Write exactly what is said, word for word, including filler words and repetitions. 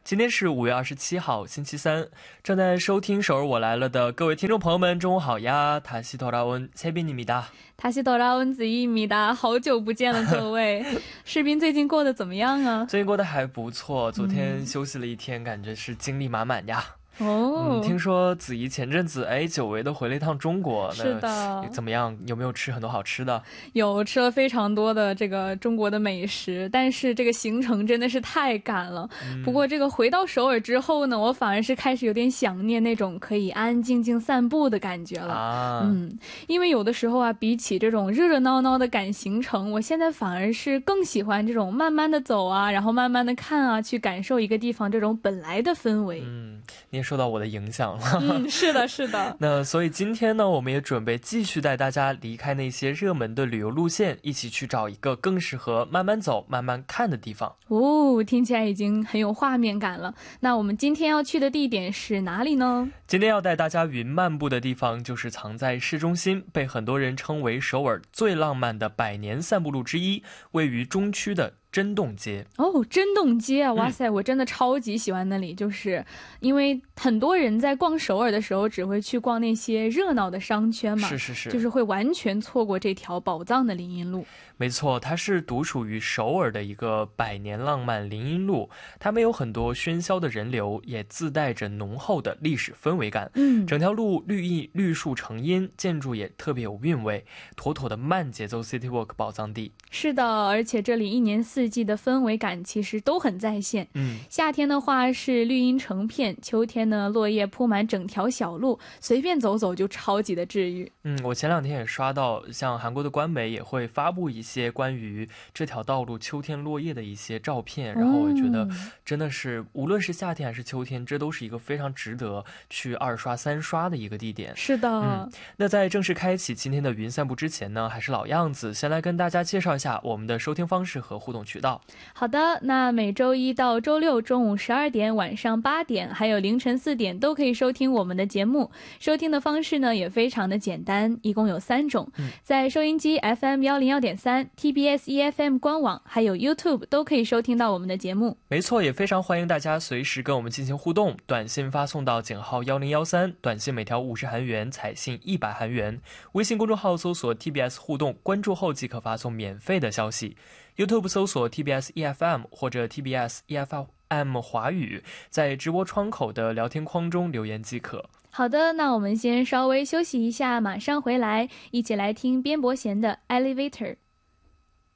今天是五月二十七号星期三，正在收听首尔我来了的各位听众朋友们中午好呀。다시 돌아온 세빈입니다。 다시 돌아온子怡입니다。 好久不见了各位。士斌最近过得怎么样啊？ 最近过得还不错，昨天休息了一天，感觉是精力满满呀。 哦、 嗯，听说子怡前阵子哎久违的回了一趟中国， 是的， 怎么样？有没有吃很多好吃的？ 有，吃了非常多的这个中国的美食，但是这个行程真的是太赶了、嗯、不过这个回到首尔之后呢，我反而是开始有点想念那种可以安安静静散步的感觉了、啊、嗯，因为有的时候啊，比起这种热热闹闹的赶行程，我现在反而是更喜欢这种慢慢的走啊，然后慢慢的看啊，去感受一个地方这种本来的氛围。 嗯，你也受到我的影响了。 嗯，是的是的。 那所以今天呢，我们也准备继续带大家离开那些热门的旅游路线，一起去找一个更适合慢慢走慢慢看的地方。 哦，听起来已经很有画面感了。那我们今天要去的地点是哪里呢？ 今天要带大家云漫步的地方就是藏在市中心，被很多人称为首尔最浪漫的百年散步路之一，位于中区的真洞街。 哦，真洞街啊，哇塞、嗯、我真的超级喜欢那里，就是因为很多人在逛首尔的时候只会去逛那些热闹的商圈嘛， 是是是， 就是会完全错过这条宝藏的林荫路。 没错，它是独属于首尔的一个百年浪漫林荫路，它没有很多喧嚣的人流，也自带着浓厚的历史氛围感。 嗯， 整条路绿意绿树成荫，建筑也特别有韵味，妥妥的慢节奏 City Walk 宝藏地。 是的，而且这里一年四季的氛围感其实都很在线。 嗯， 夏天的话是绿荫成片，秋天呢落叶铺满整条小路，随便走走就超级的治愈。 嗯，我前两天也刷到，像韩国的官媒也会发布一些关于这条道路秋天落叶的一些照片，然后我觉得真的是、嗯、无论是夏天还是秋天，这都是一个非常值得去二刷三刷的一个地点。 是的。 嗯，那在正式开启今天的云散步之前呢，还是老样子，先来跟大家介绍一下我们的收听方式和互动渠道。 好的，那每周一到周六中午十二点、晚上八点还有凌晨四点都可以收听我们的节目。收听的方式呢也非常的简单，一共有三种、嗯、在收音机 F M 一零一点三、 T B S E F M 官网还有 YouTube 都可以收听到我们的节目。 没错，也非常欢迎大家随时跟我们进行互动，短信发送到井号一零一三，短信每条五十韩元，彩信一百韩元。微信公众号搜索 T B S 互动，关注后即可发送免费的消息。YouTube 搜索 T B S E F M 或者 T B S E F M 华语，在直播窗口的聊天框中留言即可。 好的，那我们先稍微休息一下，马上回来，一起来听边伯贤的 Elevator。